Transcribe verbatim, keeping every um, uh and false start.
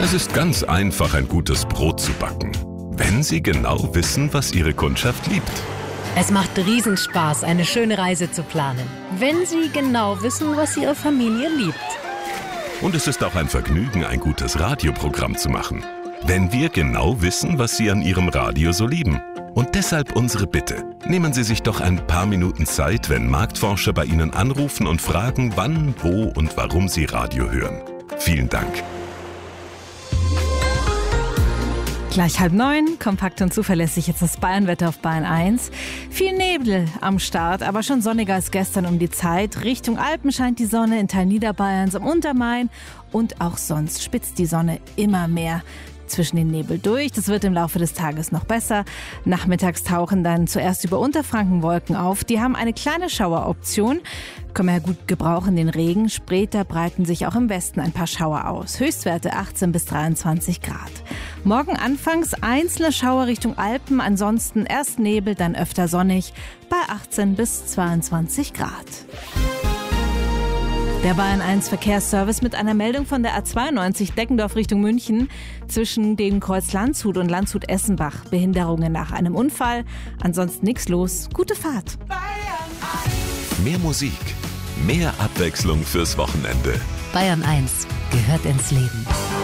Es ist ganz einfach, ein gutes Brot zu backen, wenn Sie genau wissen, was Ihre Kundschaft liebt. Es macht Riesenspaß, eine schöne Reise zu planen, wenn Sie genau wissen, was Ihre Familie liebt. Und es ist auch ein Vergnügen, ein gutes Radioprogramm zu machen, wenn wir genau wissen, was Sie an Ihrem Radio so lieben. Und deshalb unsere Bitte. Nehmen Sie sich doch ein paar Minuten Zeit, wenn Marktforscher bei Ihnen anrufen und fragen, wann, wo und warum Sie Radio hören. Vielen Dank. Gleich halb neun, kompakt und zuverlässig jetzt das Bayernwetter auf Bayern eins. Viel Nebel am Start, aber schon sonniger als gestern um die Zeit. Richtung Alpen scheint die Sonne, in Teilen Niederbayerns, am Untermain und auch sonst spitzt die Sonne immer mehr zwischen den Nebel durch. Das wird im Laufe des Tages noch besser. Nachmittags tauchen dann zuerst über Unterfranken Wolken auf. Die haben eine kleine Schaueroption. Können wir ja gut gebrauchen, den Regen. Später breiten sich auch im Westen ein paar Schauer aus. Höchstwerte achtzehn bis dreiundzwanzig Grad. Morgen anfangs einzelne Schauer Richtung Alpen. Ansonsten erst Nebel, dann öfter sonnig bei achtzehn bis zweiundzwanzig Grad. Der Bayern eins Verkehrsservice mit einer Meldung von der A zweiundneunzig Deckendorf Richtung München. Zwischen dem Kreuz Landshut und Landshut-Essenbach Behinderungen nach einem Unfall. Ansonsten nichts los. Gute Fahrt. Mehr Musik, mehr Abwechslung fürs Wochenende. Bayern eins gehört ins Leben.